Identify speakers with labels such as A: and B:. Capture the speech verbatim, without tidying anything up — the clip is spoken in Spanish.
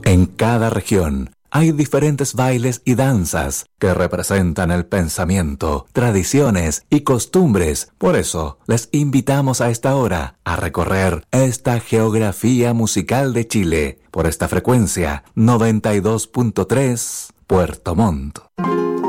A: En cada región hay diferentes bailes y danzas que representan el pensamiento, tradiciones y costumbres. Por eso, les invitamos a esta hora a recorrer esta geografía musical de Chile por esta frecuencia noventa y dos punto tres Puerto Montt.